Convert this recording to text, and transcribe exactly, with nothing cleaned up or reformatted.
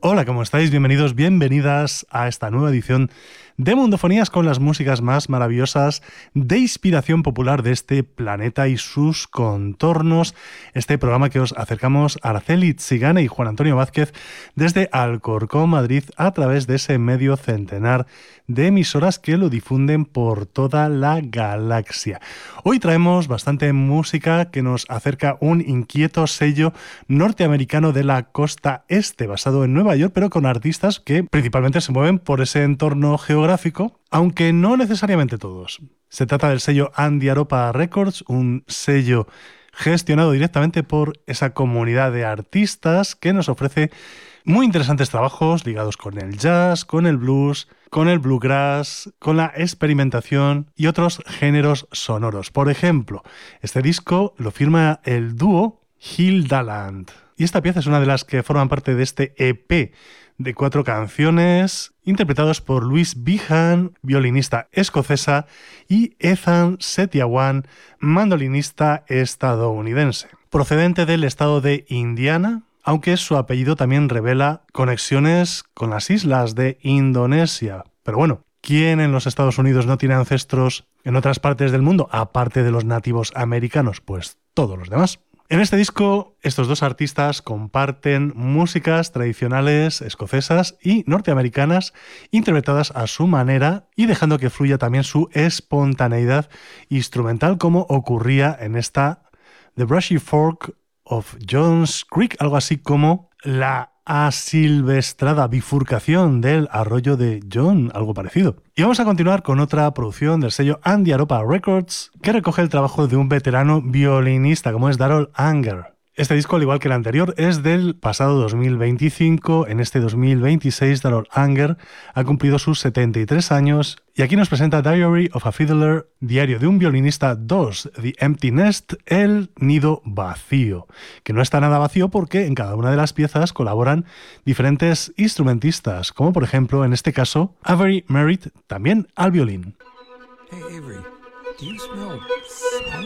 Hola, ¿cómo estáis? Bienvenidos, bienvenidas a esta nueva edición de Mundofonías con las músicas más maravillosas de inspiración popular de este planeta y sus contornos. Este programa que os acercamos a Araceli Tzigane y Juan Antonio Vázquez desde Alcorcón, Madrid, a través de ese medio centenar de emisoras que lo difunden por toda la galaxia. Hoy traemos bastante música que nos acerca un inquieto sello norteamericano de la costa este, basado en Nueva York, pero con artistas que principalmente se mueven por ese entorno geográfico, aunque no necesariamente todos. Se trata del sello Andiaropa Records, un sello gestionado directamente por esa comunidad de artistas que nos ofrece muy interesantes trabajos ligados con el jazz, con el blues, con el bluegrass, con la experimentación y otros géneros sonoros. Por ejemplo, este disco lo firma el dúo Hildaland. Y esta pieza es una de las que forman parte de este E P de cuatro canciones interpretados por Louise Behan, violinista escocesa, y Ethan Setiawan, mandolinista estadounidense. Procedente del estado de Indiana, aunque su apellido también revela conexiones con las islas de Indonesia. Pero bueno, ¿quién en los Estados Unidos no tiene ancestros en otras partes del mundo, aparte de los nativos americanos? Pues todos los demás. En este disco, estos dos artistas comparten músicas tradicionales escocesas y norteamericanas interpretadas a su manera y dejando que fluya también su espontaneidad instrumental, como ocurría en esta The Brushy Fork of Jones Creek, algo así como la asilvestrada bifurcación del arroyo de John, algo parecido. Y vamos a continuar con otra producción del sello Andiaropa Records que recoge el trabajo de un veterano violinista como es Darol Anger. Este disco, al igual que el anterior, es del pasado dos mil veinticinco. En este dos mil veintiséis, Darol Anger ha cumplido sus setenta y tres años y aquí nos presenta Diary of a Fiddler, Diario de un violinista dos, The Empty Nest, El nido vacío, que no está nada vacío porque en cada una de las piezas colaboran diferentes instrumentistas, como por ejemplo, en este caso, Avery Merritt, también al violín. Hey Avery, do you smell smoke?